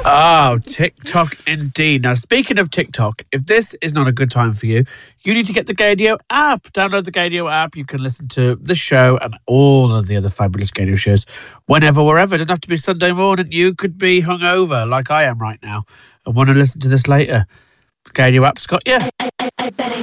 Oh, TikTok indeed. Now, speaking of TikTok, if this is not a good time for you, you need to get the Gadio app. Download the Gadio app. You can listen to the show and all of the other fabulous Gadio shows whenever, wherever. It doesn't have to be Sunday morning. You could be hungover like I am right now and want to listen to this later. The Gadio app's got you.